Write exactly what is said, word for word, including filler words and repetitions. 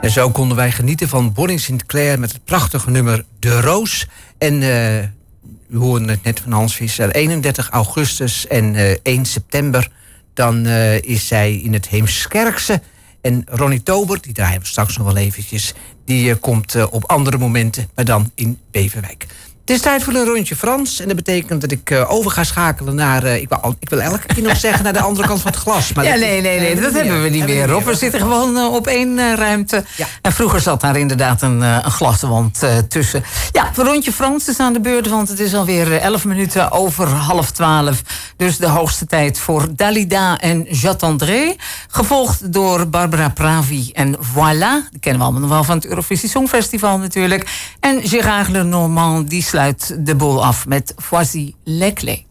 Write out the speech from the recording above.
En zo konden wij genieten van Bonnie Sinclair met het prachtige nummer De Roos. En uh, u hoorde het net van Hans Visser. eenendertig augustus en uh, één september. Dan uh, is zij in het Heemskerkse. En Ronnie Tober, die draaien we straks nog wel eventjes. Die uh, komt uh, op andere momenten, maar dan in Beverwijk. Het is tijd voor een rondje Frans. En dat betekent dat ik uh, over ga schakelen naar... Uh, ik, wil, ik wil elke keer nog zeggen naar de andere kant van het glas. Maar ja, dat, nee, nee, nee. Dat, dat hebben we niet meer, Rob. We zitten gewoon uh, op één uh, ruimte. Ja. En vroeger zat daar inderdaad een, uh, een glaswand uh, tussen. Ja, voor rondje Frans is aan de beurt. Want het is alweer elf minuten over half twaalf. Dus de hoogste tijd voor Dalida en J'attendrai. Gevolgd door Barbara Pravi en Voilà. Die kennen we allemaal nog wel van het Eurovisie Songfestival natuurlijk. En Gérard Lenormand, die sluit de boel af met Voici les clés.